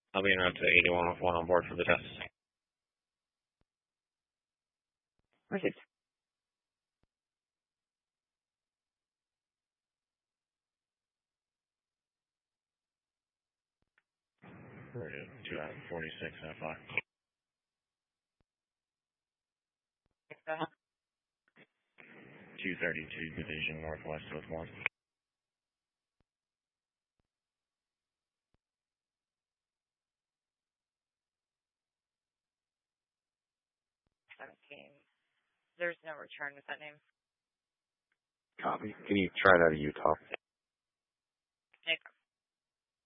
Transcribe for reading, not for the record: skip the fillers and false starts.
I'll be en route to 8101 on board for the test. Right. 2 out of 46 FI. 232 Division Northwest with 1. There's no return with that name. Copy. Can you try it out of Utah? Nick.